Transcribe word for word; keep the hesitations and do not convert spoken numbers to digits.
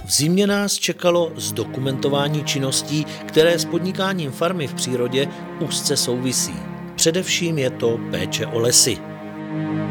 V zimě nás čekalo zdokumentování činností, které s podnikáním farmy v přírodě úzce souvisí. Především je to péče o lesy.